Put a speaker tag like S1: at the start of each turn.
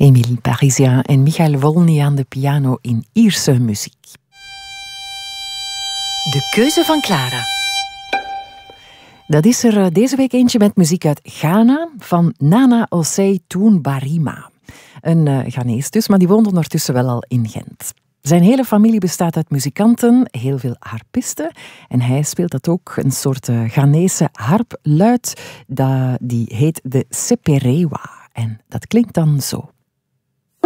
S1: Émile Parisien en Michael Wolny aan de piano in Ierse muziek.
S2: De keuze van Clara.
S1: Dat is er deze week eentje met muziek uit Ghana van Nana Osei Toon-Barima. Een Ghanees dus, maar die woont ondertussen wel al in Gent. Zijn hele familie bestaat uit muzikanten, heel veel harpisten. En hij speelt dat ook, een soort Ghanese harpluid. Die heet de seperewa. En dat klinkt dan zo.